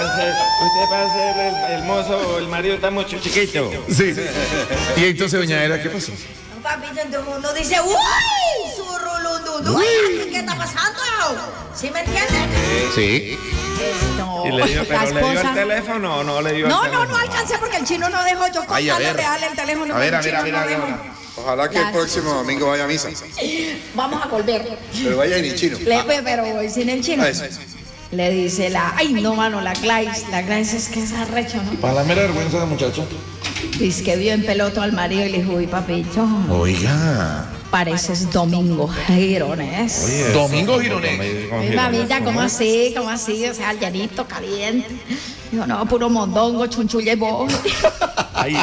parece el mozo, el marido está mucho chiquito. Sí. Y entonces, doña Era, ¿qué pasó? Papito, entonces uno dice, ¡uy! ¡Surulundundu! ¿Qué está pasando? ¿Sí me entiendes? Sí. No, ¿Y le dio, pero la le dio el esposa... teléfono o no le dio el No teléfono? alcancé porque el chino no dejó yo Ay, a contarle ver. real el teléfono. A ver, el chino no dejó. Ojalá que el próximo domingo vaya a misa. Vamos a volver. Pero vaya en el chino. Pero voy sin el chino. Eso. Le dice ay no, mano, la Gladys es que es arrecho, ¿no? Para la mera vergüenza de muchacho. Dice que vio en peloto al marido y le dijo, uy, papito, Oiga. pareces Domingo Girones. Oye, Domingo eso, Gironés. Mi mamita, ¿cómo así? ¿Cómo así? O sea, llanito, caliente. Dijo, no, puro mondongo, chunchulla y bobo. Ay.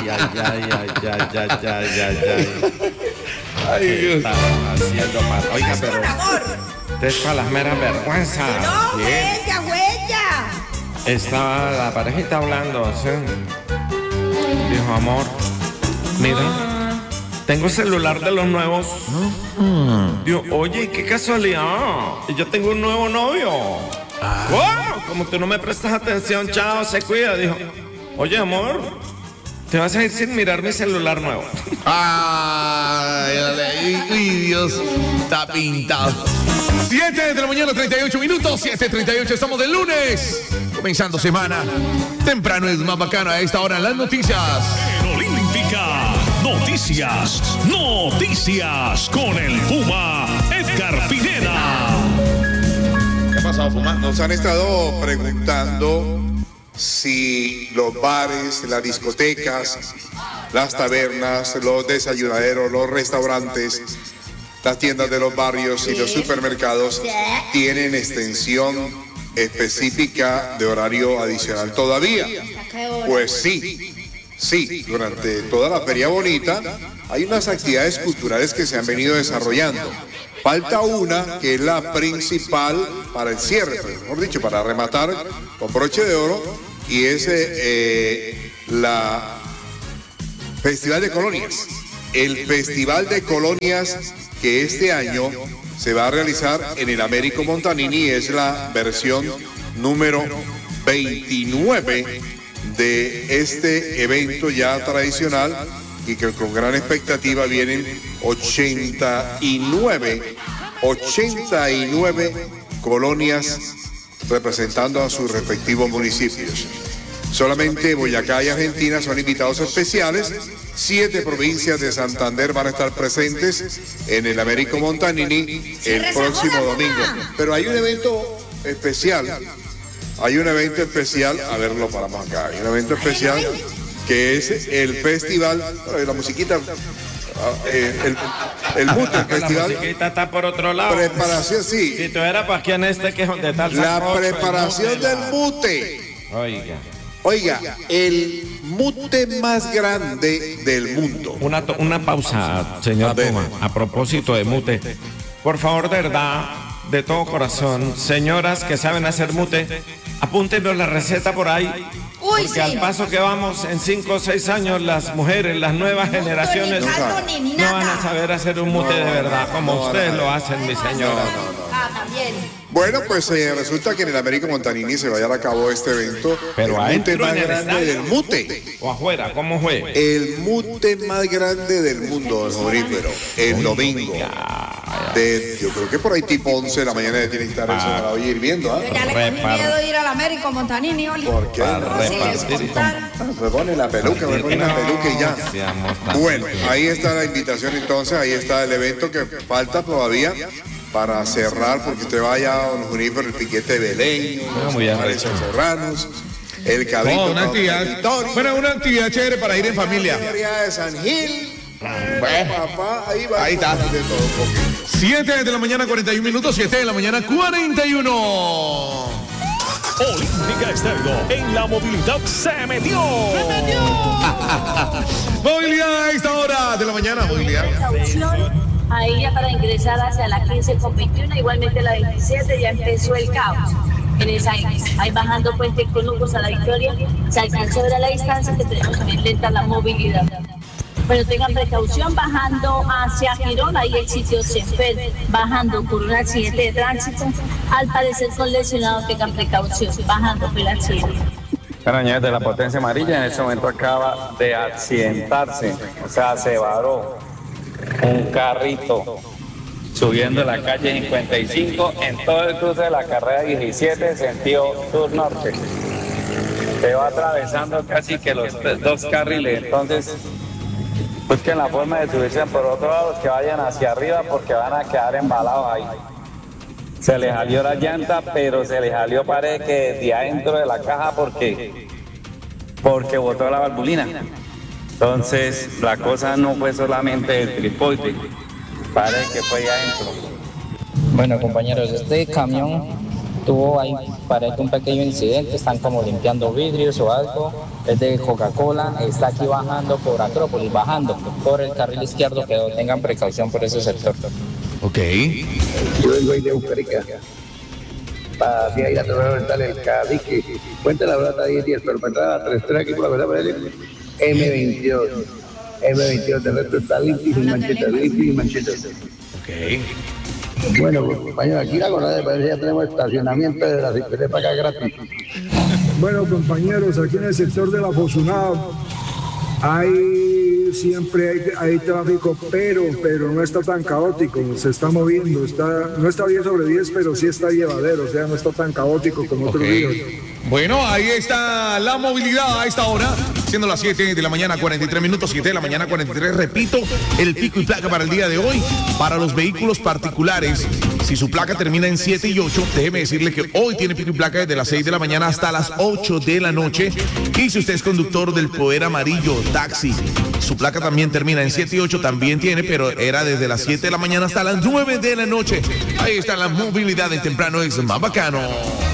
Ay, ¿Qué Dios. está haciendo mal? Oiga, pero Con amor. es para las meras vergüenzas. No, Bien. huella. Estaba la parejita hablando, ¿sí? Dijo, amor, mira, tengo celular de los nuevos. Digo, oye, qué casualidad. Yo tengo un nuevo novio. ¡Wow! Como tú no me prestas atención, chao, se cuida. Dijo, oye, amor, te vas a ir sin mirar mi celular nuevo. Ay, dale. Uy, Dios, está pintado. 7 de la mañana, 38 minutos, 7:38, estamos de lunes. Comenzando semana. Temprano es más bacano a esta hora en las noticias. Olímpica. Noticias con el Puma Edgar Pineda. ¿Qué ha pasado, Puma? Nos han estado preguntando si los bares, las discotecas, las tabernas, los desayunaderos, los restaurantes, las tiendas de los barrios y los supermercados tienen extensión específica de horario adicional todavía. Pues sí, durante toda la Feria Bonita hay unas actividades culturales que se han venido desarrollando. Falta una que es la principal para el cierre, mejor dicho, para rematar con broche de oro, y es la Festival de Colonias. El Festival de Colonias que este año se va a realizar en el Américo Montanini, es la versión número 29 de este evento ya tradicional, y que con gran expectativa vienen 89 colonias representando a sus respectivos municipios. Solamente Boyacá y Argentina son invitados especiales. 7 provincias de Santander van a estar presentes en el Américo Montanini el próximo domingo. Pero hay un evento especial. A ver, lo paramos acá. Hay un evento especial que es el festival, la musiquita, el Mute, el festival. La musiquita está por otro lado. Preparación, sí. Si tú eras para aquí en este, que es donde está el La sancocho, preparación el del mute, Mute. Oiga. Oiga, el mute más grande del mundo. Una pausa, señor Puma, a propósito de mute. Por favor, de verdad, de todo corazón, señoras que saben hacer mute, apúntenos la receta por ahí. Uy, Porque al paso que vamos, en 5 o 6 años, las mujeres, las nuevas generaciones, ni caldo, ni no van a nada. saber hacer un mute de verdad, como ustedes lo hacen, mi señora. También. Bueno, pues resulta que en el Américo Montanini se va a llevar a cabo este evento. Pero el mute adentro más en el grande estadio. del mute. O afuera, ¿cómo fue? El mute más grande del mundo, don Jorífero. El domingo. Yo creo que por ahí tipo 11 de la mañana ya tiene que estar eso para hoy hirviendo, ¿ah? Yo ya le cogí miedo de ir al Américo Montanini, Oli. ¿Por qué? Me pone la peluca, me pone la peluca y ya. Bueno, ahí está la invitación entonces, ahí está el evento que falta todavía para cerrar, porque usted vaya a don Junífer, el piquete de Belén, los serranos, el cabrito. Una actividad chévere para ir en familia. De San Gil. Bueno, Papá, ahí está. De todo un poquito. 7 de la mañana, 41 minutos, 7 de la mañana, 41. Olímpica Estéreo en la movilidad se metió. Movilidad a esta hora de la mañana, movilidad. Ahí ya para ingresar hacia la 15 con 21, igualmente la 27 ya empezó el caos en esa ahí bajando Puente Columbus a la Victoria, se alcanzó a ver a la distancia que tenemos también lenta la movilidad. Pero tengan precaución bajando hacia Girón, ahí el sitio Cenfel, bajando por un accidente de tránsito, al parecer con lesionados tengan precaución, bajando por el accidente. Bueno, señores, de la potencia amarilla en ese momento acaba de accidentarse, o sea, se varó un carrito subiendo la calle 55 en todo el cruce de la carrera 17, sentido sur-norte. Se va atravesando casi que los dos carriles, entonces busquen la forma de subirse por otro lado, los que vayan hacia arriba porque van a quedar embalados ahí. Se le salió la llanta, pero se le salió parece que desde adentro de la caja porque botó la valvulina. Entonces la cosa no fue solamente el tripoide, parece que fue ahí adentro. Bueno, compañeros, este camión tuvo ahí, parece un pequeño incidente, están como limpiando vidrios o algo, es de Coca-Cola, está aquí bajando por Acrópolis, bajando por el carril izquierdo, que tengan precaución por ese sector. Ok. Yo vengo ahí de Bucarica para ir a tratar el Cadique. Cuenta la verdad 10, pero para entrar a 3 aquí por la verdad para el M22. M22 de resto está limpio y sin manchetas. Ok. Bueno, compañero, aquí la Conade parece que ya tenemos estacionamiento de la Cicleta para acá gratis. Bueno, compañeros, aquí en el sector de la Fosunada siempre hay tráfico, pero no está tan caótico, se está moviendo, no está 10 sobre 10, pero sí está llevadero, o sea, no está tan caótico como otros días. Bueno, ahí está la movilidad a esta hora, siendo las 7 de la mañana, 43 minutos, 7 de la mañana, 43. Repito, el pico y placa para el día de hoy, para los vehículos particulares. Si su placa termina en 7 y 8, déjeme decirle que hoy tiene pico y placa desde las 6 de la mañana hasta las 8 de la noche. Y si usted es conductor del Poder Amarillo, taxi, su placa también termina en 7 y 8, también tiene, pero era desde las 7 de la mañana hasta las 9 de la noche. Ahí está la movilidad de temprano, es más bacano.